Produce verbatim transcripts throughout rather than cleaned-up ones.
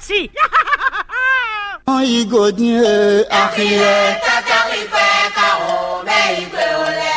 merci. On y godie Achille tataripe kao meibeole.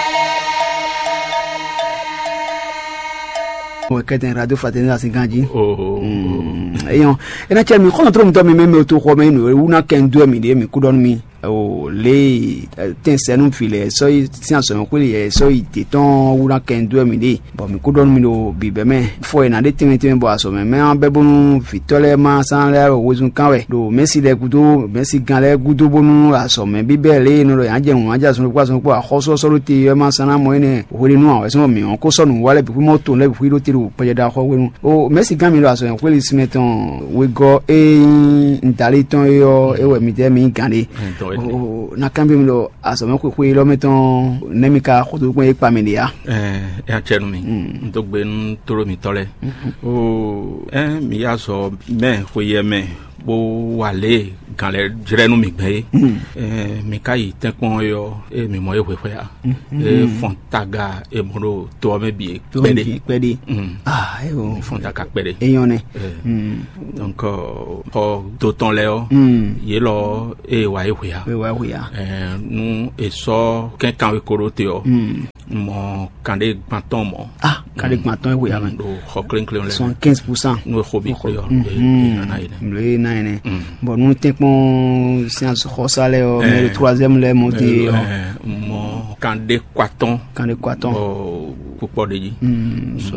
Ouais, qu'est-ce radio fraternité à Singanji. Oh. Ayant, et là, tu as mis quand on tombe même au tour romain, ou n'a qu'un deux milliers, mais coup d'ennemi. Oh, les tiens nous filer soy science on kweli soy téton ou la ken deux midi bon mi kudon mi no bibe me fo na de tin tin bo aso me me an bebunu fitole ma san le wozun kanwe do merci le gudo merci gan le gudo bonu aso me bibe le no ya je won aja so kwa so kwa khoso so ti e ma sana mo ne hori nu awon so mi on ko so nu wale bi mo to le bi ro ti ro pe da kho wenu o merci gan mi lo aso kweli simeton we go e ndaliton yo e we mi de mi gande o na kambi mlo asome ko ko lo meton nemika khodo ko e pamilia eh e achenu mi ndogbe n toro mi tole o eh mi ya so me ko ye me bo wale gan le jirenu mi gbe eh mi kai tekpon yo e mi mo e hwe hwe e fontaga e moro to me bi pede pede ah e o fontaga pede e yone donc o to ton le o ye lo e wa e hwe ya e wa hwe ya eh nu e so ken kan we korote o mo kande gbanton mo ah kande gbanton e hwe ya men do ho clean clean le soixante-quinze pour cent no hobi ko yo e na le na ne bon nous tekpon science khosale o mais le troisième le monté mo kande kwaton kande kwaton o popo deji